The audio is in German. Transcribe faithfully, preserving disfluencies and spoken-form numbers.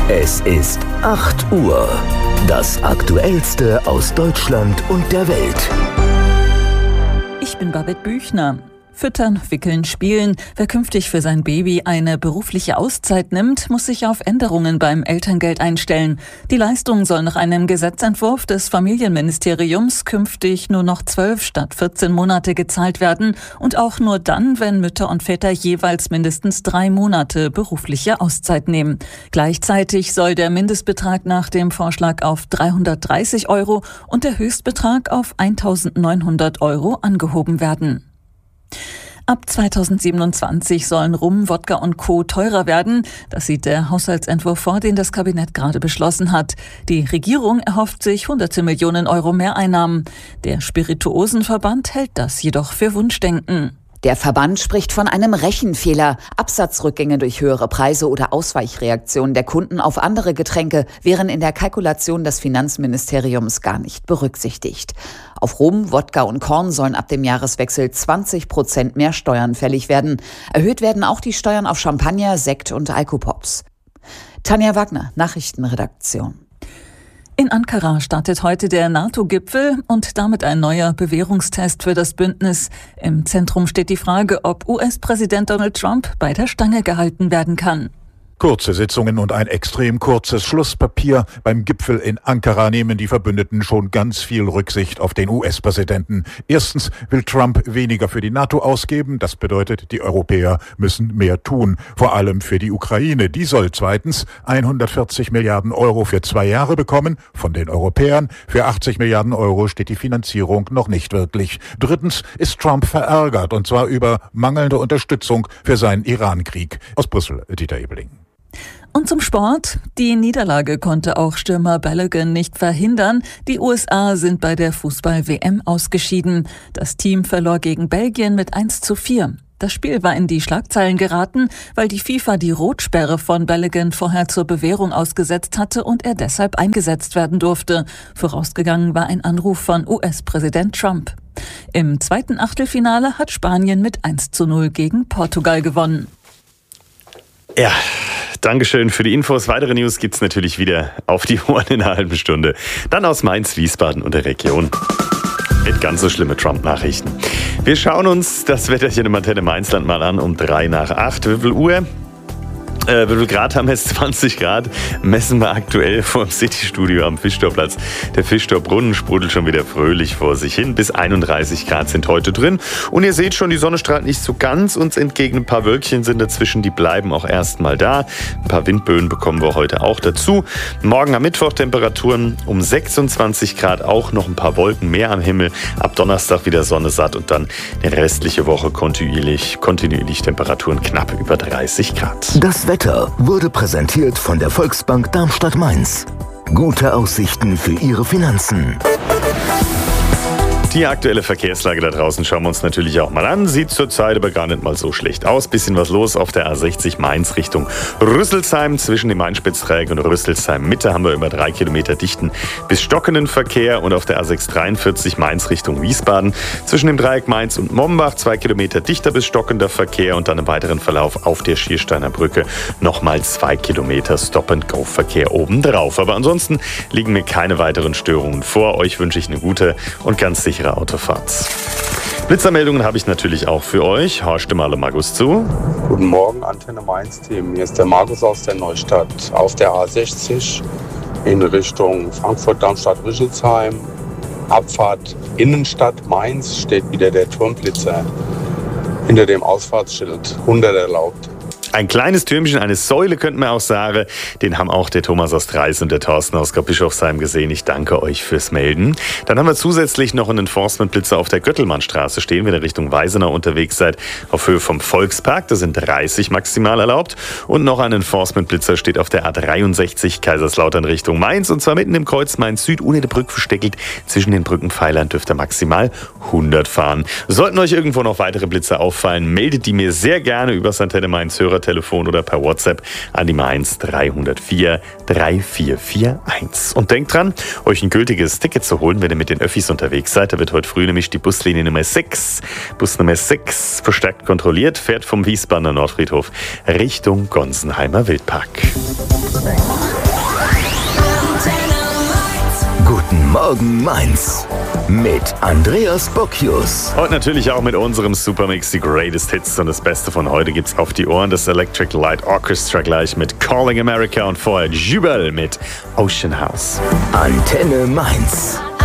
Es ist acht Uhr. Das Aktuellste aus Deutschland und der Welt. Ich bin Babette Büchner. Füttern, wickeln, spielen. Wer künftig für sein Baby eine berufliche Auszeit nimmt, muss sich auf Änderungen beim Elterngeld einstellen. Die Leistung soll nach einem Gesetzentwurf des Familienministeriums künftig nur noch zwölf statt vierzehn Monate gezahlt werden und auch nur dann, wenn Mütter und Väter jeweils mindestens drei Monate berufliche Auszeit nehmen. Gleichzeitig soll der Mindestbetrag nach dem Vorschlag auf dreihundertdreißig Euro und der Höchstbetrag auf eintausendneunhundert Euro angehoben werden. Ab zweitausendsiebenundzwanzig sollen Rum, Wodka und Co. teurer werden. Das sieht der Haushaltsentwurf vor, den das Kabinett gerade beschlossen hat. Die Regierung erhofft sich hunderte Millionen Euro Mehreinnahmen. Der Spirituosenverband hält das jedoch für Wunschdenken. Der Verband spricht von einem Rechenfehler. Absatzrückgänge durch höhere Preise oder Ausweichreaktionen der Kunden auf andere Getränke wären in der Kalkulation des Finanzministeriums gar nicht berücksichtigt. Auf Rum, Wodka und Korn sollen ab dem Jahreswechsel zwanzig Prozent mehr Steuern fällig werden. Erhöht werden auch die Steuern auf Champagner, Sekt und Alkopops. Tanja Wagner, Nachrichtenredaktion. In Ankara startet heute der NATO-Gipfel und damit ein neuer Bewährungstest für das Bündnis. Im Zentrum steht die Frage, ob U S-Präsident Donald Trump bei der Stange gehalten werden kann. Kurze Sitzungen und ein extrem kurzes Schlusspapier. Beim Gipfel in Ankara nehmen die Verbündeten schon ganz viel Rücksicht auf den U S-Präsidenten. Erstens will Trump weniger für die NATO ausgeben. Das bedeutet, die Europäer müssen mehr tun. Vor allem für die Ukraine. Die soll zweitens hundertvierzig Milliarden Euro für zwei Jahre bekommen von den Europäern. Für achtzig Milliarden Euro steht die Finanzierung noch nicht wirklich. Drittens ist Trump verärgert, und zwar über mangelnde Unterstützung für seinen Iran-Krieg. Aus Brüssel, Dieter Ebeling. Und zum Sport. Die Niederlage konnte auch Stürmer Balogun nicht verhindern. Die U S A sind bei der Fußball-W M ausgeschieden. Das Team verlor gegen Belgien mit eins zu vier. Das Spiel war in die Schlagzeilen geraten, weil die FIFA die Rotsperre von Balogun vorher zur Bewährung ausgesetzt hatte und er deshalb eingesetzt werden durfte. Vorausgegangen war ein Anruf von U S-Präsident Trump. Im zweiten Achtelfinale hat Spanien mit eins zu null gegen Portugal gewonnen. Ja, Dankeschön für die Infos. Weitere News gibt's natürlich wieder auf die Ohren in einer halben Stunde. Dann aus Mainz, Wiesbaden und der Region. Mit ganz so schlimme Trump-Nachrichten. Wir schauen uns das Wetterchen im Antenne Mainzland mal an um drei nach acht. Wie viel Uhr? Äh, wie viel Grad haben wir jetzt? zwanzig Grad messen wir aktuell vor dem City-Studio am Fischtorplatz. Der Fischtorbrunnen sprudelt schon wieder fröhlich vor sich hin. Bis einunddreißig Grad sind heute drin. Und ihr seht schon, die Sonne strahlt nicht so ganz uns entgegen. Ein paar Wölkchen sind dazwischen, die bleiben auch erstmal da. Ein paar Windböen bekommen wir heute auch dazu. Morgen am Mittwoch Temperaturen um sechsundzwanzig Grad, auch noch ein paar Wolken mehr am Himmel. Ab Donnerstag wieder Sonne satt und dann die restliche Woche kontinuierlich, kontinuierlich Temperaturen knapp über dreißig Grad. Das Wetter wurde präsentiert von der Volksbank Darmstadt-Mainz. Gute Aussichten für Ihre Finanzen. Die aktuelle Verkehrslage da draußen schauen wir uns natürlich auch mal an. Sieht zurzeit aber gar nicht mal so schlecht aus. Bisschen was los auf der A sechzig Mainz Richtung Rüsselsheim. Zwischen dem Mainspitztreieck und Rüsselsheim Mitte haben wir über drei Kilometer dichten bis stockenden Verkehr. Und auf der A sechs dreiundvierzig Mainz Richtung Wiesbaden. Zwischen dem Dreieck Mainz und Mombach zwei Kilometer dichter bis stockender Verkehr. Und dann im weiteren Verlauf auf der Schiersteiner Brücke nochmal zwei Kilometer Stop-and-Go-Verkehr obendrauf. Aber ansonsten liegen mir keine weiteren Störungen vor. Euch wünsche ich eine gute und ganz sichere Autofahrt. Blitzermeldungen habe ich natürlich auch für euch. Horcht mal Markus zu. Guten Morgen, Antenne Mainz Team. Hier ist der Markus aus der Neustadt. Auf der A sechzig in Richtung Frankfurt-Darmstadt-Rüsselsheim. Abfahrt Innenstadt Mainz steht wieder der Turmblitzer. Hinter dem Ausfahrtsschild hundert erlaubt. Ein kleines Türmchen, eine Säule, könnte man auch sagen. Den haben auch der Thomas aus Dreis und der Thorsten aus Bischofsheim gesehen. Ich danke euch fürs Melden. Dann haben wir zusätzlich noch einen Enforcement-Blitzer auf der Göttelmannstraße stehen, wenn ihr Richtung Weisenau unterwegs seid, auf Höhe vom Volkspark. Da sind dreißig maximal erlaubt. Und noch ein Enforcement-Blitzer steht auf der A dreiundsechzig Kaiserslautern Richtung Mainz. Und zwar mitten im Kreuz Mainz-Süd, ohne die Brücke versteckelt. Zwischen den Brückenpfeilern dürft ihr maximal hundert fahren. Sollten euch irgendwo noch weitere Blitzer auffallen, meldet die mir sehr gerne über das Antenne Mainz Hörertelefon oder per WhatsApp an die Mainz drei null vier drei vier vier eins. Und denkt dran, euch ein gültiges Ticket zu holen, wenn ihr mit den Öffis unterwegs seid. Da wird heute früh nämlich die Buslinie Nummer sechs, Bus Nummer sechs verstärkt kontrolliert, fährt vom Wiesbadener Nordfriedhof Richtung Gonsenheimer Wildpark. Guten Morgen Mainz mit Andreas Bocchius. Und natürlich auch mit unserem Supermix, die Greatest Hits und das Beste von heute gibt's auf die Ohren. Das Electric Light Orchestra gleich mit Calling America und vorher Jubel mit Ocean House. Antenne Mainz.